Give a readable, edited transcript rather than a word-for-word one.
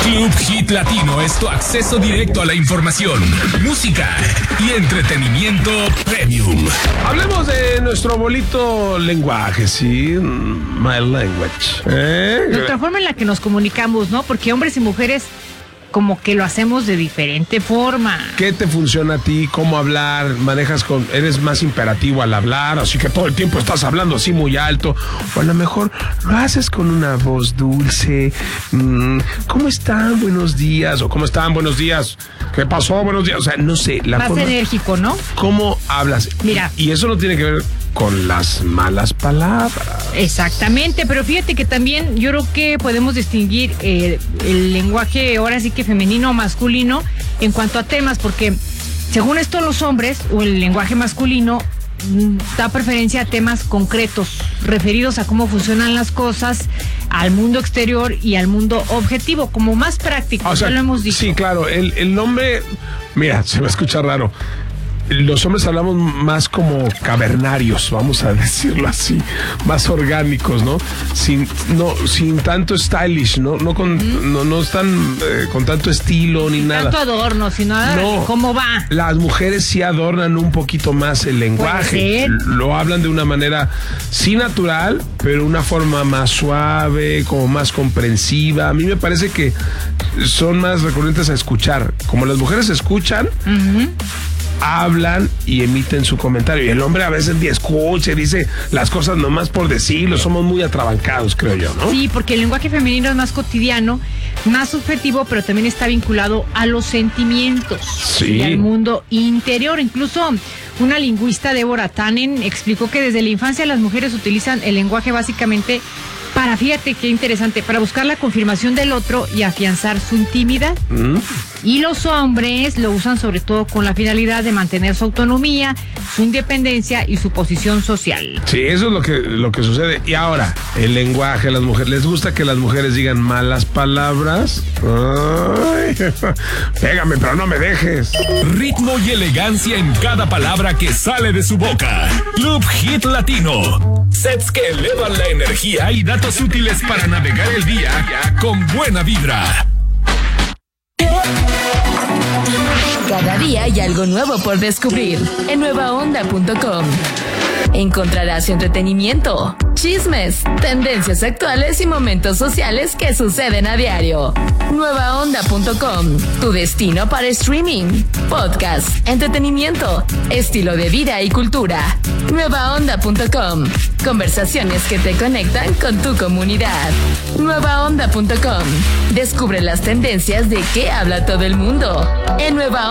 Club Hit Latino es tu acceso directo a la información, música y entretenimiento premium. Hablemos de nuestro bonito lenguaje, sí, my language. Nuestra forma en la que nos comunicamos, ¿no? Porque hombres y mujeres como que lo hacemos de diferente forma. ¿Qué te funciona a ti? ¿Cómo hablar? ¿Eres más imperativo al hablar? Así que todo el tiempo estás hablando así muy alto. O a lo mejor lo haces con una voz dulce. ¿Cómo están? Buenos días. O ¿cómo están? Buenos días. ¿Qué pasó? Buenos días. O sea, no sé. Más enérgico, ¿no? ¿Cómo hablas? Mira. Y eso no tiene que ver con las malas palabras. Exactamente, pero fíjate que también yo creo que podemos distinguir el lenguaje ahora sí que femenino o masculino en cuanto a temas, porque según esto los hombres o el lenguaje masculino da preferencia a temas concretos, referidos a cómo funcionan las cosas, al mundo exterior y al mundo objetivo, como más práctico, ya lo hemos dicho. Sí, claro, el hombre, mira, se va a escuchar raro. Los hombres hablamos más como cavernarios, vamos a decirlo así, más orgánicos, ¿no? Sin tanto stylish, no están con tanto estilo ni nada. Tanto adorno, sino cómo va. Las mujeres sí adornan un poquito más el lenguaje, lo hablan de una manera sí natural, pero una forma más suave, como más comprensiva. A mí me parece que son más recurrentes a escuchar. Como las mujeres escuchan, hablan y emiten su comentario. Y el hombre a veces ni escucha, dice las cosas nomás por decirlo. Somos muy atrabancados, creo yo, ¿no? Sí, porque el lenguaje femenino es más cotidiano, más subjetivo, pero también está vinculado a los sentimientos y al mundo interior. Incluso una lingüista, Deborah Tannen, explicó que desde la infancia las mujeres utilizan el lenguaje básicamente fíjate qué interesante, para buscar la confirmación del otro y afianzar su intimidad. Y los hombres lo usan sobre todo con la finalidad de mantener su autonomía, su independencia y su posición social. Sí, eso es lo que sucede. Y ahora, el lenguaje, las mujeres, ¿les gusta que las mujeres digan malas palabras? Ay, pégame, pero no me dejes. Ritmo y elegancia en cada palabra que sale de su boca. Club Hit Latino. Sets que elevan la energía y datos útiles para navegar el día con buena vibra. Cada día hay algo nuevo por descubrir en nuevaonda.com. Encontrarás entretenimiento, chismes, tendencias actuales y momentos sociales que suceden a diario. Nuevaonda.com, tu destino para streaming, podcast, entretenimiento, estilo de vida y cultura. Nuevaonda.com, conversaciones que te conectan con tu comunidad. Nuevaonda.com, descubre las tendencias de qué habla todo el mundo. En Nueva